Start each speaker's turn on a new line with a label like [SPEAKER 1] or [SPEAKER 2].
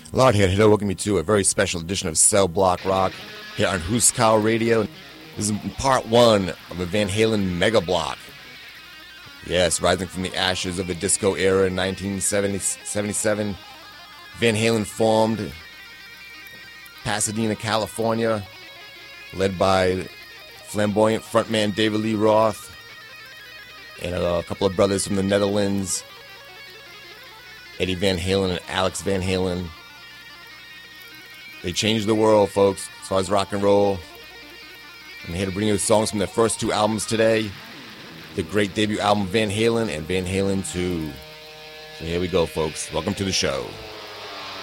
[SPEAKER 1] Lord here, welcome you to a very special edition of Cell Block Rock here on Huskow Radio. This is part one of a Van Halen mega block. Yes, rising from the ashes of the disco era in 1977, Van Halen formed Pasadena, California, led by flamboyant frontman David Lee Roth and a couple of brothers from the Netherlands, Eddie Van Halen and Alex Van Halen. They changed the world, folks, as far as rock and roll. I'm here to bring you songs from their first two albums today. The great debut album Van Halen and Van Halen 2. So here we go, folks. Welcome to the show.